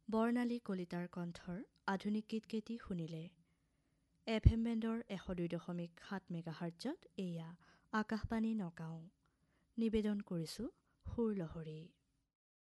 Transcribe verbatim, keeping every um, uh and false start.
বৰ্ণালী কলিতাৰ কণ্ঠৰ আধুনিক গীতকেইটি শুনিলে। এফ এম বেণ্ডৰ এশ দুই দশমিক সাত মেগাহাৰ্টজত এয়া আকাশবাণী নগাঁও। নিবেদন কৰিছোঁ সুৰলহৰী।